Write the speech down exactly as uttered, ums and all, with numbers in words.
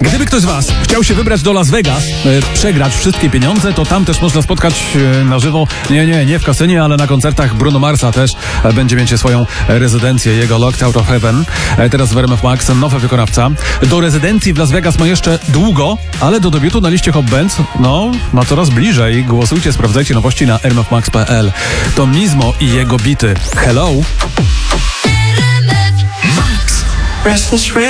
Gdyby ktoś z Was chciał się wybrać do Las Vegas, e, przegrać wszystkie pieniądze, to tam też można spotkać e, na żywo, nie, nie, nie w kasynie, ale na koncertach Bruno Marsa też e, będzie mieć swoją rezydencję, jego Locked Out of Heaven. E, teraz w R M F Max nowy wykonawca. Do rezydencji w Las Vegas ma jeszcze długo, ale do debiutu na liście Hot Bands, no, ma coraz bliżej. Głosujcie, sprawdzajcie nowości na r m f max kropka p l. To Nizmo i jego bity. Hello! Restless